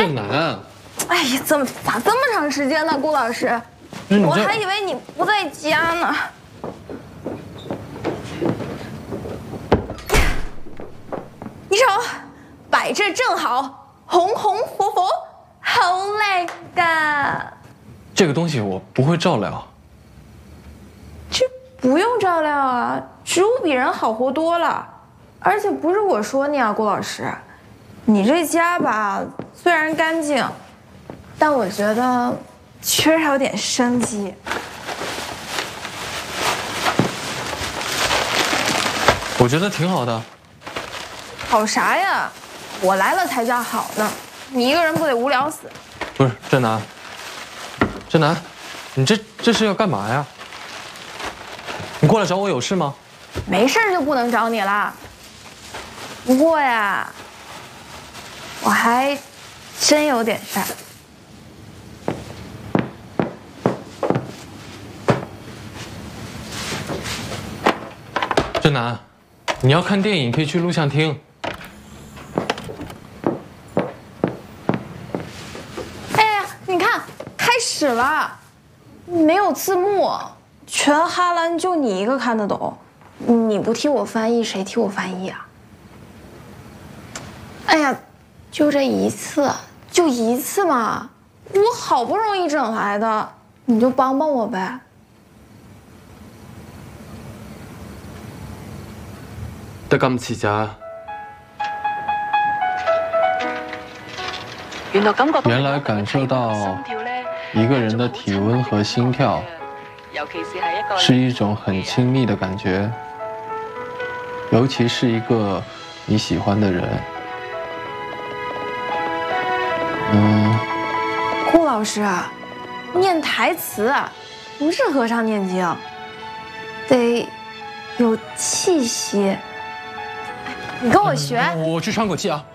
正南， 哎呀，咋这么长时间呢，顾老师？我还以为你不在家呢。你瞅，摆这正好，红红火火，好嘞的。 这个东西我不会照料。 这不用照料啊，植物比人好活多了。而且不是我说你啊，顾老师，你这家吧虽然干净，但我觉得缺少点生机。 我觉得挺好的。 好啥呀？我来了才叫好呢，你一个人不得无聊死？ 不是正南，正南，你这是要干嘛呀？你过来找我有事吗？ 没事就不能找你啦。不过呀，我还真有点事儿。 正南，你要看电影可以去录像厅。 哎呀，你看，开始了，没有字幕，全哈兰就你一个看得懂，你不替我翻译，谁替我翻译啊？哎呀，就这一次，就一次嘛，我好不容易整来的，你就帮帮我呗。 得咁遲咋？原來感受到一個人的體溫和心跳，是一種很親密的感覺，尤其是一個你喜歡的人。 顾老師啊，念台詞啊，不是和尚念經，得有氣息。你跟我學。 我去喘口氣啊。